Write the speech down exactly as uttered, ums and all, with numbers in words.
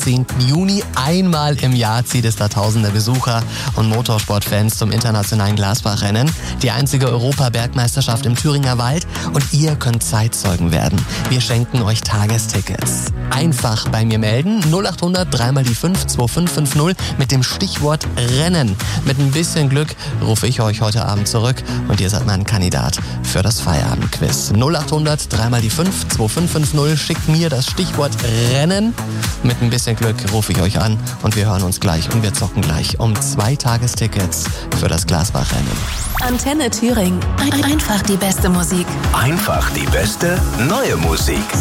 zehnten Juni. Einmal im Jahr zieht es da tausende Besucher und Motorsportfans zum internationalen Glasbachrennen. Die einzige Europa-Bergmeisterschaft im Thüringer Wald und ihr könnt Zeitzeugen werden. Wir schenken euch Tagestickets. Einfach bei mir melden, null acht hundert drei mal die fünf zwei fünf fünf null mit dem Stichwort Rennen. Mit ein bisschen Glück rufe ich euch heute Abend zurück und ihr seid mein Kandidat für das Feierabendquiz. null acht hundert drei mal die fünf zwei fünf fünf null, schickt mir das Stichwort Rennen. Mit ein bisschen Glück rufe ich euch an und wir hören uns gleich und wir zocken gleich um zwei Tagestickets für das Glasbachrennen. Antenne Thüringen. Ein- Einfach die beste Musik. Einfach die beste neue Musik.